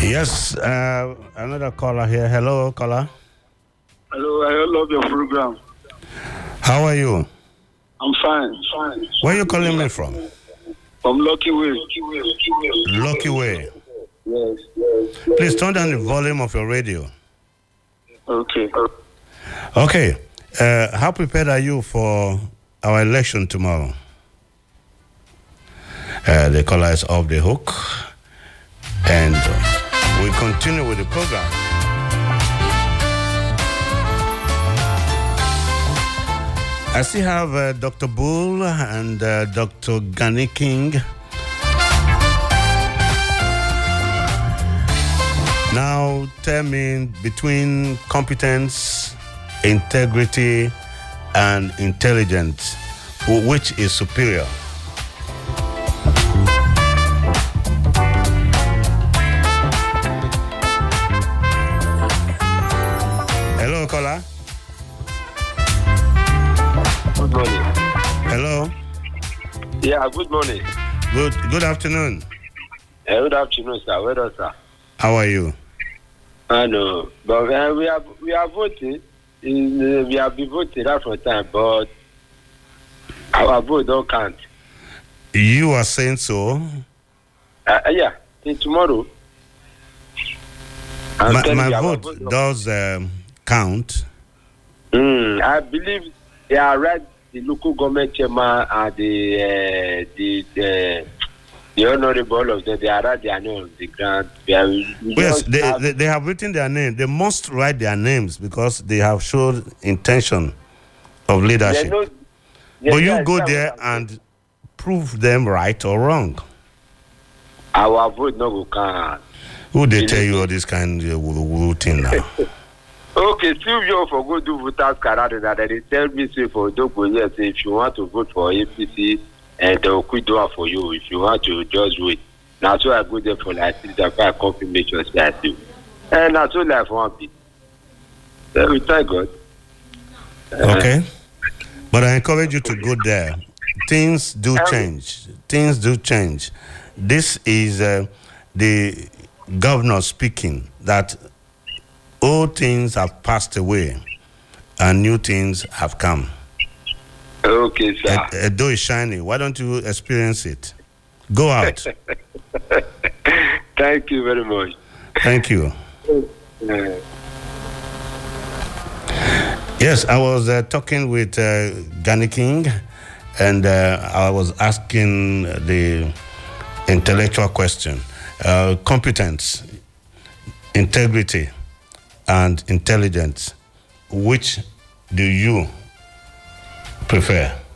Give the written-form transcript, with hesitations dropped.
Yes, another caller here. Hello, caller. Hello, I love your program. How are you? I'm fine. Where are you calling me from? From Lucky Way. Lucky Way. Yes. Please turn down the volume of your radio. Okay. Okay. How prepared are you for our election tomorrow? The caller is off the hook. And we continue with the program. I still have Dr. Bull and Dr. Gani King. Now tell me, between competence, integrity, and intelligence, which is superior? Hello, caller. Good morning. Hello. Yeah, good morning. Good afternoon. Good afternoon, sir. Well done, sir. How are you? I know, but we are voting. We have been voting that for time, but our vote don't count. You are saying so? Yeah, till tomorrow. My vote does count. I believe they are right. The local government chairman and the honorable, all of them, they are right their name on the ground. Yes, they have written their name. They must write their names because they have showed intention of leadership. But you go there and prove them right or wrong. Our vote no go count. Who they tell you all this kind of thing now? Okay, still you for go do voters card that they tell me say for Dogo, yes, if you want to vote for APC, and they will quit door for you. If you want to just wait. Now so I go there for like 3 confirmation say I do. And that's all I want to be. We thank God. Okay. But I encourage you to go there. Things do change. Things do change. This is the governor speaking that old things have passed away and new things have come. Okay, sir. Edo is shining. Why don't you experience it? Go out. Thank you very much. Thank you. Yes, I was talking with Gani King, and I was asking the intellectual question. Competence, integrity, and intelligence. Which do you prefer?